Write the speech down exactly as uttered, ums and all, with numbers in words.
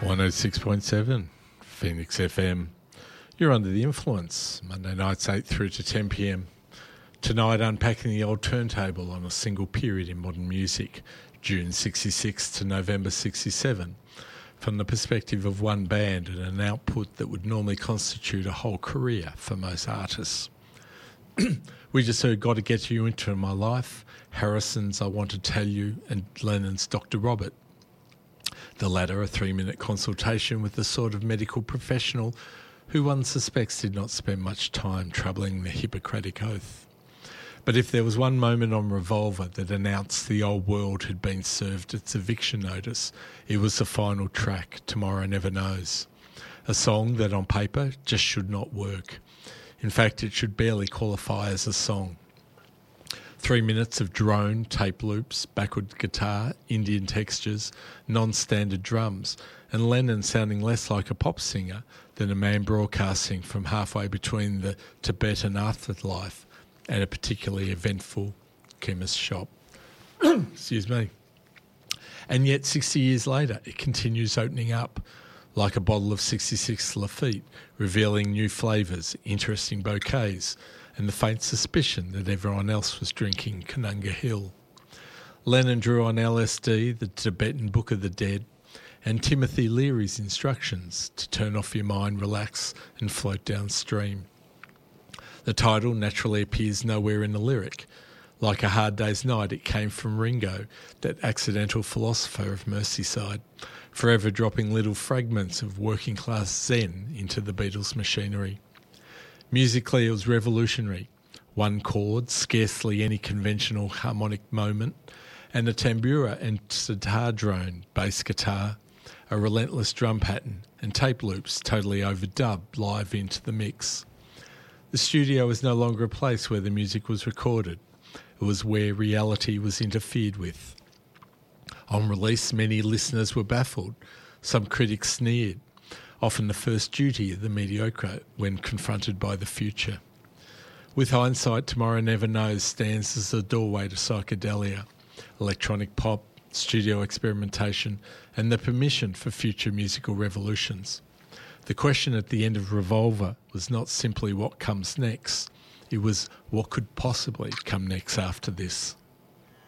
one oh six point seven, Phoenix F M. You're under the influence. Monday nights eight through to ten p m. Tonight, unpacking the old turntable on a single period in modern music, June sixty-six to November sixty-seven, from the perspective of one band and an output that would normally constitute a whole career for most artists. We just heard Gotta Get You Into My Life, Harrison's I Want to Tell You, and Lennon's Doctor Robert. The latter a three-minute consultation with the sort of medical professional who one suspects did not spend much time troubling the Hippocratic Oath. But if there was one moment on Revolver that announced the old world had been served its eviction notice, it was the final track, Tomorrow Never Knows. A song that on paper just should not work. In fact, it should barely qualify as a song. Three minutes of drone, tape loops, backward guitar, Indian textures, non-standard drums, and Lennon sounding less like a pop singer than a man broadcasting from halfway between the Tibetan afterlife and a particularly eventful chemist shop. Excuse me. And yet, sixty years later, it continues opening up like a bottle of sixty-six Lafite, revealing new flavours, interesting bouquets, and the faint suspicion that everyone else was drinking Kanunga Hill. Lennon drew on L S D, the Tibetan Book of the Dead, and Timothy Leary's instructions to turn off your mind, relax, and float downstream. The title naturally appears nowhere in the lyric. Like A Hard Day's Night, it came from Ringo, that accidental philosopher of Merseyside, forever dropping little fragments of working-class zen into the Beatles' machinery. Musically, it was revolutionary. One chord, scarcely any conventional harmonic moment, and a tambura and sitar drone, bass guitar, a relentless drum pattern, and tape loops totally overdubbed live into the mix. The studio was no longer a place where the music was recorded. It was where reality was interfered with. On release, many listeners were baffled. Some critics sneered. Often the first duty of the mediocre when confronted by the future. With hindsight, Tomorrow Never Knows stands as the doorway to psychedelia, electronic pop, studio experimentation, and the permission for future musical revolutions. The question at the end of Revolver was not simply what comes next, it was what could possibly come next after this.